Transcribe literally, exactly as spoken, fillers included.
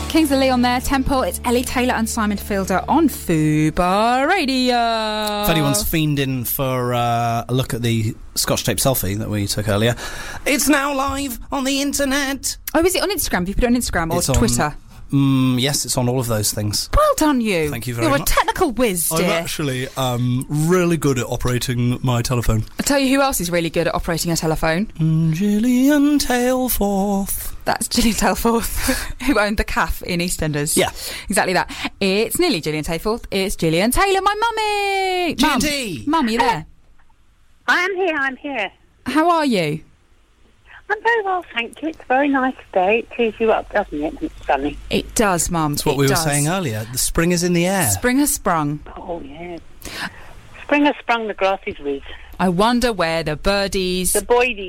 Kings of Leon there, Temple. It's Ellie Taylor and Simon Fielder on Fubar Radio. If anyone's fiending for uh, a look at the Scotch tape selfie that we took earlier, it's now live on the internet. Oh, is it on Instagram? Have you put it on Instagram or It's Twitter? On, mm, yes, it's on all of those things. Well done, you. Thank you very You're much. You're a technical whiz, dear. I'm actually um, really good at operating my telephone. I'll tell you who else is really good at operating a telephone. Mm, Gillian Tailforth. That's Gillian Tailforth, who owned the cafe in EastEnders. Yeah. Exactly that. It's nearly Gillian Tailforth. It's Gillian Taylor, my mummy. G Mum, T. Mum, are you there? I am here, I'm here. How are you? I'm very well, thank you. It's a very nice day. It cheers you up, doesn't it, when it's sunny? It does, Mum. That's what it we were does. saying earlier. The spring is in the air. Spring has sprung. Oh, yeah. Spring has sprung, the grass is red. I wonder where the birdies... The boydies